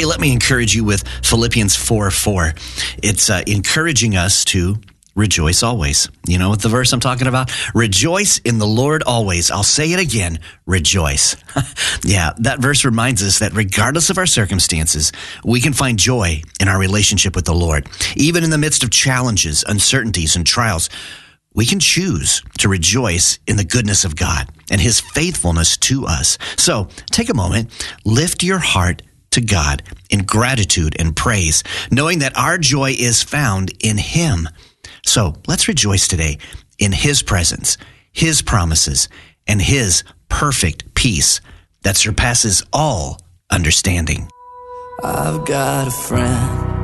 let me encourage you with Philippians 4:4. It's encouraging us to rejoice always. You know what the verse I'm talking about? Rejoice in the Lord always. I'll say it again. Rejoice. Yeah, that verse reminds us that regardless of our circumstances, we can find joy in our relationship with the Lord. Even in the midst of challenges, uncertainties, and trials, we can choose to rejoice in the goodness of God and his faithfulness to us. So take a moment, lift your heart to God in gratitude and praise, knowing that our joy is found in him. So let's rejoice today in his presence, his promises, and his perfect peace that surpasses all understanding. I've got a friend